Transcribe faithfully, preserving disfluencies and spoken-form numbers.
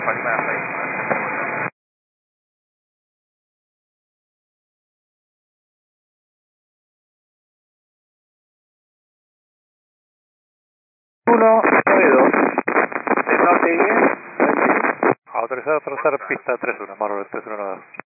uno, nueve dos. Del norte bien. Autorizado a trazar pista tres uno, Marlboro tres uno nueve dos.